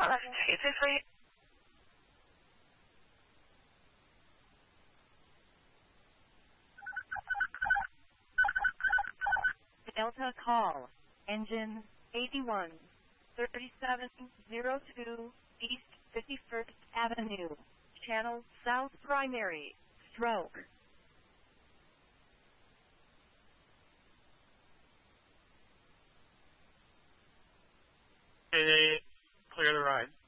Delta call. Engine 81. 3702 East 51st Avenue. Channel South Primary. Stroke. Okay, clear the ride.